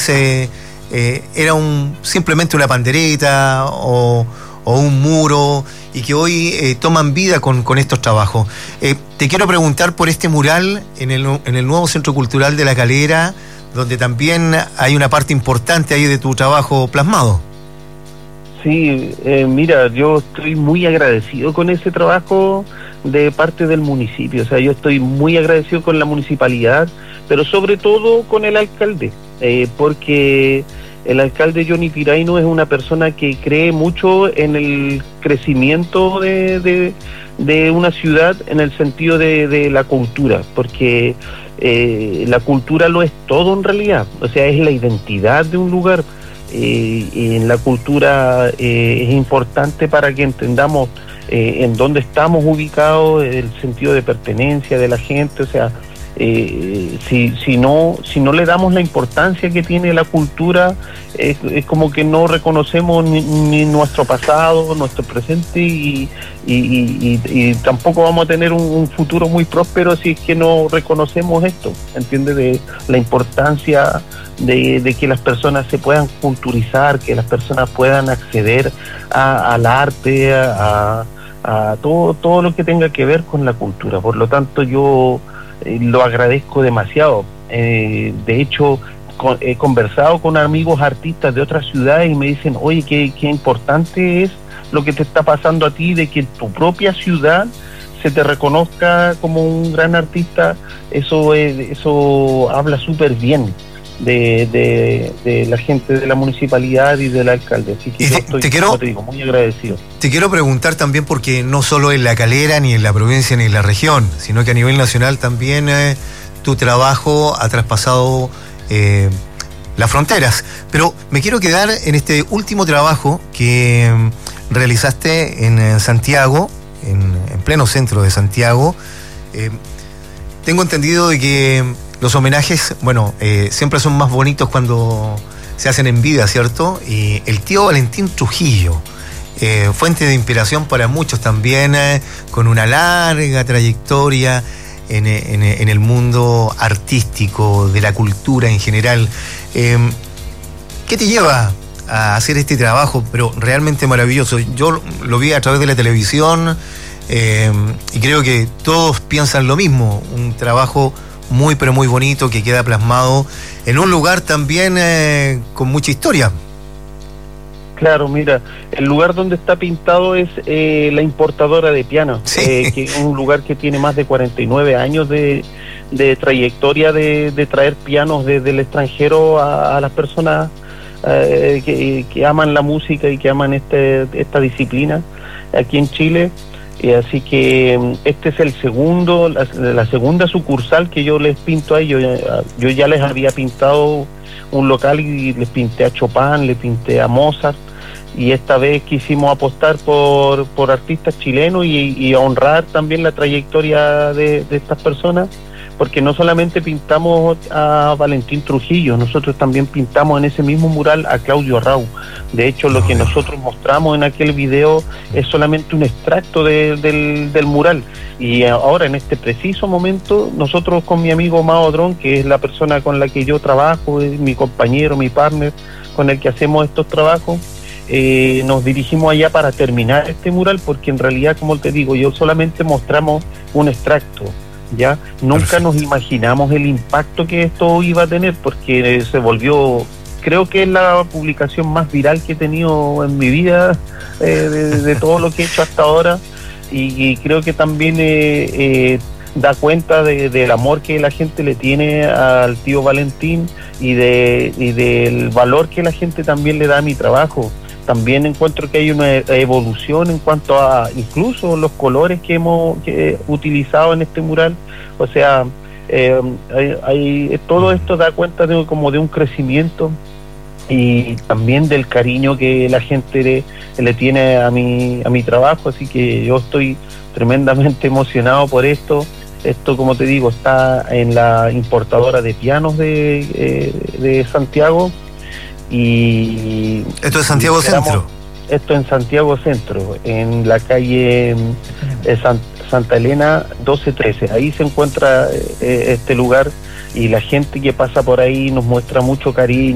era simplemente una pandereta o un muro, y que hoy toman vida con estos trabajos. Te quiero preguntar por este mural en el nuevo Centro Cultural de La Calera, donde también hay una parte importante ahí de tu trabajo plasmado. Sí, mira, yo estoy muy agradecido con ese trabajo de parte del municipio. O sea, yo estoy muy agradecido con la municipalidad, pero sobre todo con el alcalde, porque el alcalde Johnny Piraino es una persona que cree mucho en el crecimiento de una ciudad, en el sentido de la cultura, porque la cultura lo es todo en realidad. O sea, es la identidad de un lugar. En la cultura es importante para que entendamos en dónde estamos ubicados, el sentido de pertenencia de la gente. O sea, si no le damos la importancia que tiene la cultura, es como que no reconocemos ni nuestro pasado, nuestro presente, y tampoco vamos a tener un futuro muy próspero si es que no reconocemos esto, ¿entiendes? De la importancia de que las personas se puedan culturizar, que las personas puedan acceder al arte, a todo lo que tenga que ver con la cultura. Por lo tanto, yo lo agradezco demasiado. De hecho, he conversado con amigos artistas de otras ciudades y me dicen, oye, qué importante es lo que te está pasando a ti, de que en tu propia ciudad se te reconozca como un gran artista. Eso habla súper bien de la gente de la municipalidad y del alcalde. Así que yo estoy, como te digo, muy agradecido. Te quiero preguntar también, porque no solo en La Calera, ni en la provincia, ni en la región, sino que a nivel nacional también tu trabajo ha traspasado las fronteras. Pero me quiero quedar en este último trabajo que realizaste en Santiago, en pleno centro de Santiago. Tengo entendido de que los homenajes, siempre son más bonitos cuando se hacen en vida, ¿cierto? Y el tío Valentín Trujillo, fuente de inspiración para muchos también, con una larga trayectoria en el mundo artístico, de la cultura en general. ¿Qué te lleva a hacer este trabajo, pero realmente maravilloso? Yo lo vi a través de la televisión, y creo que todos piensan lo mismo. Un trabajo muy, pero muy bonito, que queda plasmado en un lugar también con mucha historia. Claro, mira, el lugar donde está pintado es la importadora de pianos, sí. Que es un lugar que tiene más de 49 años de trayectoria de traer pianos desde el extranjero a las personas que aman la música y que aman esta disciplina aquí en Chile. Así que este es la segunda sucursal que yo les pinto a ellos. Yo ya les había pintado un local y les pinté a Chopin, les pinté a Mozart, y esta vez quisimos apostar por artistas chilenos y honrar también la trayectoria de estas personas, porque no solamente pintamos a Valentín Trujillo, nosotros también pintamos en ese mismo mural a Claudio Arrau. De hecho, lo que nosotros mostramos en aquel video es solamente un extracto del mural. Y ahora, en este preciso momento, nosotros con mi amigo Mao Dron, que es la persona con la que yo trabajo, es mi compañero, mi partner, con el que hacemos estos trabajos, nos dirigimos allá para terminar este mural, porque en realidad, como te digo, yo solamente mostramos un extracto. ¿Ya? Nunca nos imaginamos el impacto que esto iba a tener, porque se volvió, creo que es la publicación más viral que he tenido en mi vida, de todo lo que he hecho hasta ahora, y creo que también da cuenta del amor que la gente le tiene al tío Valentín y del valor que la gente también le da a mi trabajo. También encuentro que hay una evolución en cuanto a incluso los colores que hemos utilizado en este mural. O sea, todo esto da cuenta como de un crecimiento, y también del cariño que la gente le tiene a mi trabajo. Así que yo estoy tremendamente emocionado por esto. Esto, como te digo, está en la importadora de pianos de Santiago. Y ¿esto es Santiago Centro? Esto en Santiago Centro, en la calle Santa Elena 1213. Ahí se encuentra este lugar, y la gente que pasa por ahí nos muestra mucho cariño.